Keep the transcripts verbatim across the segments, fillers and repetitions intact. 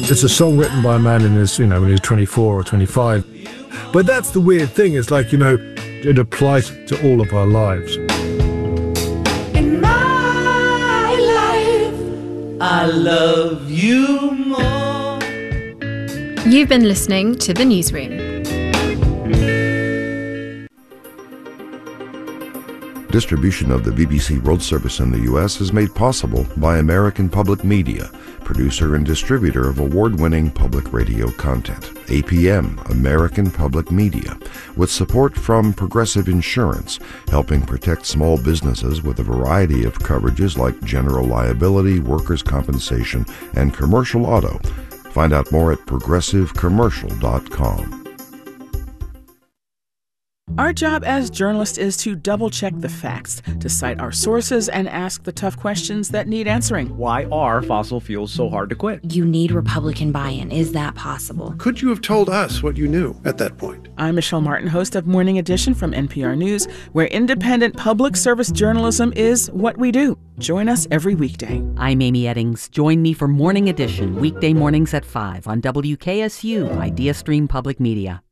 It's a song written by a man in his, you know, when he was twenty-four or twenty-five. But that's the weird thing. It's like, you know, it applies to all of our lives. In my life, I love you more. You've been listening to The Newsroom. Distribution of the B B C World Service in the U S is made possible by American Public Media, producer and distributor of award-winning public radio content. A P M, American Public Media, with support from Progressive Insurance, helping protect small businesses with a variety of coverages like general liability, workers' compensation, and commercial auto. Find out more at progressive commercial dot com. Our job as journalists is to double-check the facts, to cite our sources, and ask the tough questions that need answering. Why are fossil fuels so hard to quit? You need Republican buy-in. Is that possible? Could you have told us what you knew at that point? I'm Michelle Martin, host of Morning Edition from N P R News, where independent public service journalism is what we do. Join us every weekday. I'm Amy Eddings. Join me for Morning Edition, weekday mornings at five on W K S U, Idea Stream Public Media.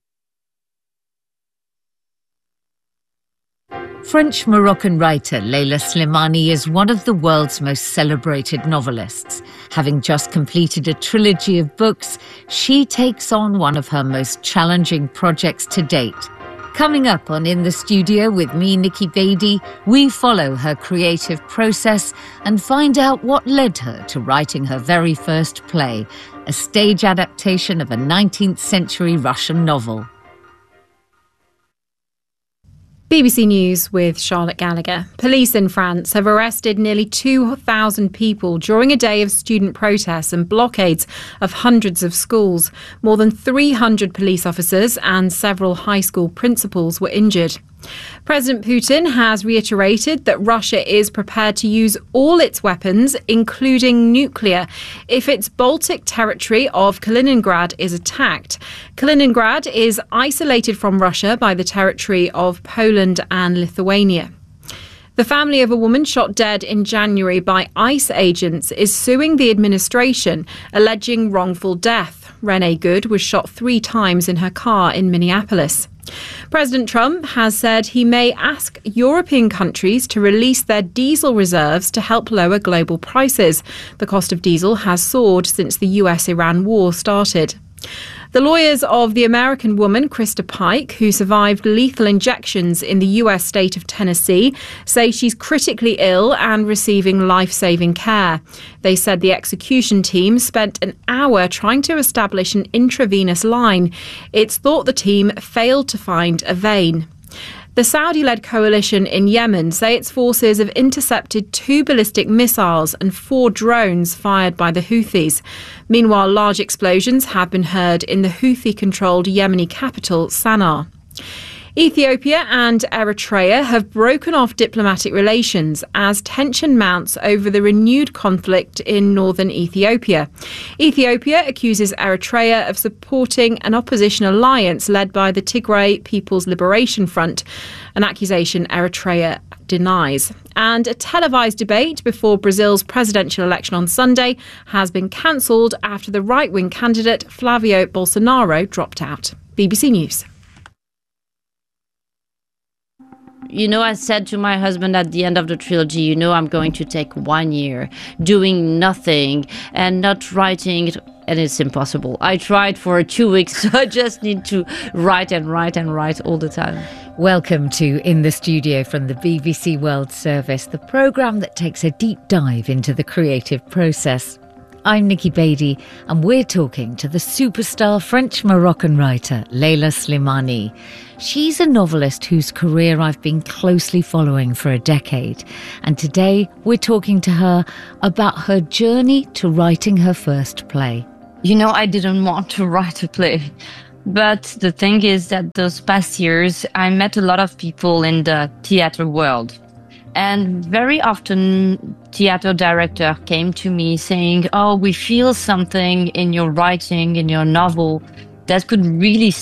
French-Moroccan writer Leila Slimani is one of the world's most celebrated novelists. Having just completed a trilogy of books, she takes on one of her most challenging projects to date. Coming up on In the Studio with me, Nikki Beatty, we follow her creative process and find out what led her to writing her very first play, a stage adaptation of a nineteenth century Russian novel. B B C News with Charlotte Gallagher. Police in France have arrested nearly two thousand people during a day of student protests and blockades of hundreds of schools. More than three hundred police officers and several high school principals were injured. President Putin has reiterated that Russia is prepared to use all its weapons, including nuclear, if its Baltic territory of Kaliningrad is attacked. Kaliningrad is isolated from Russia by the territory of Poland and Lithuania. The family of a woman shot dead in January by ICE agents is suing the administration, alleging wrongful death. Renee Good was shot three times in her car in Minneapolis. President Trump has said he may ask European countries to release their diesel reserves to help lower global prices. The cost of diesel has soared since the U S Iran war started. The lawyers of the American woman, Krista Pike, who survived lethal injections in the U S state of Tennessee, say she's critically ill and receiving life-saving care. They said the execution team spent an hour trying to establish an intravenous line. It's thought the team failed to find a vein. The Saudi-led coalition in Yemen say its forces have intercepted two ballistic missiles and four drones fired by the Houthis. Meanwhile, large explosions have been heard in the Houthi-controlled Yemeni capital, Sana'a. Ethiopia and Eritrea have broken off diplomatic relations as tension mounts over the renewed conflict in northern Ethiopia. Ethiopia accuses Eritrea of supporting an opposition alliance led by the Tigray People's Liberation Front, an accusation Eritrea denies. And a televised debate before Brazil's presidential election on Sunday has been cancelled after the right-wing candidate Flavio Bolsonaro dropped out. B B C News. You know, I said to my husband at the end of the trilogy, you know, I'm going to take one year doing nothing and not writing, and it's impossible. I tried for two weeks, so I just need to write and write and write all the time. Welcome to In the Studio from the B B C World Service, the programme that takes a deep dive into the creative process. I'm Nikki Beatty, and we're talking to the superstar French-Moroccan writer Leila Slimani. She's a novelist whose career I've been closely following for a decade, and today we're talking to her about her journey to writing her first play. You know, I didn't want to write a play, but the thing is that those past years I met a lot of people in the theatre world. And very often, theater director came to me saying, oh, we feel something in your writing, in your novel, that could really